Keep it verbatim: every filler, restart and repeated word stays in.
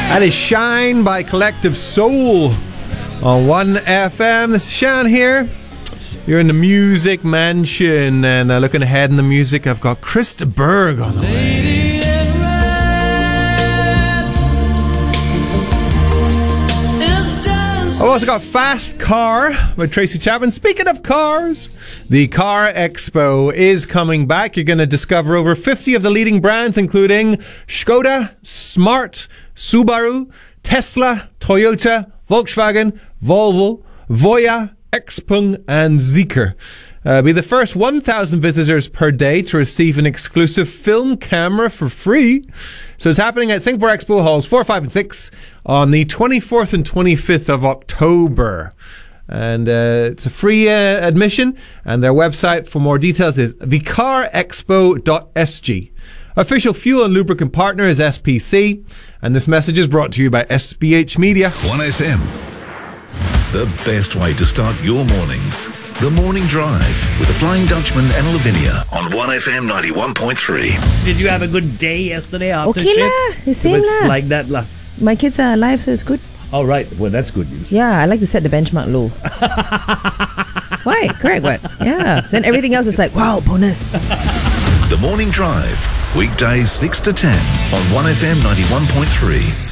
That is Shine by Collective Soul on one F M. This is Shan here. You're in the Music Mansion, and uh, looking ahead in the music, I've got Krista Berg on the way. I've also got Fast Car with Tracy Chapman. Speaking of cars, the Car Expo is coming back. You're going to discover over fifty of the leading brands, including Skoda, Smart, Subaru, Tesla, Toyota, Volkswagen, Volvo, Voya, Xpeng, and Zeekr. Uh, be the first one thousand visitors per day to receive an exclusive film camera for free. So it's happening at Singapore Expo Halls four, five and six on the twenty-fourth and twenty-fifth of October. And uh, it's a free uh, admission, and their website for more details is the car expo dot s g. Official fuel and lubricant partner is S P C, and this message is brought to you by S B H Media. one F M. The best way to start your mornings. The Morning Drive with the Flying Dutchman and Lavinia on one F M ninety-one point three. Did you have a good day yesterday after Okay shift? lah, the same It was lah. like that lah. My kids are alive, so it's good. All right, well that's good news. Yeah, I like to set the benchmark low. Why? Correct, what? Yeah. Then everything else is like, wow, bonus. The Morning Drive, weekdays six to ten on one F M ninety-one point three.